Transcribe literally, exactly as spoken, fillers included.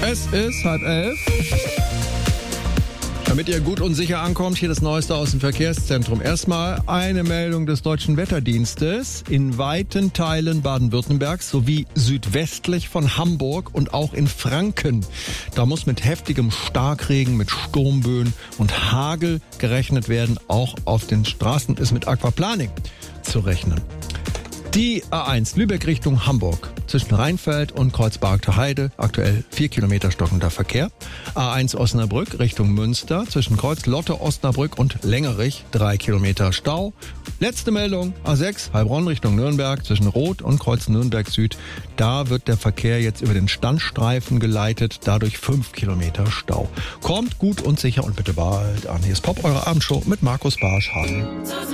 Es ist halb elf. Damit ihr gut und sicher ankommt, hier das Neueste aus dem Verkehrszentrum. Erstmal eine Meldung des Deutschen Wetterdienstes. In weiten Teilen Baden-Württembergs sowie südwestlich von Hamburg und auch in Franken. Da muss mit heftigem Starkregen, mit Sturmböen und Hagel gerechnet werden. Auch auf den Straßen ist mit Aquaplaning zu rechnen. Die A eins Lübeck Richtung Hamburg. Zwischen Rheinfeld und Kreuzberger Heide aktuell vier Kilometer stockender Verkehr. A eins Osnabrück Richtung Münster. Zwischen Kreuz Lotte, Osnabrück und Längerich drei Kilometer Stau. Letzte Meldung, A sechs Heilbronn Richtung Nürnberg. Zwischen Roth und Kreuz Nürnberg Süd. Da wird der Verkehr jetzt über den Standstreifen geleitet. Dadurch fünf Kilometer Stau. Kommt gut und sicher und bitte bald an. Hier ist Pop, eure Abendshow mit Markus Barsch. Hallo.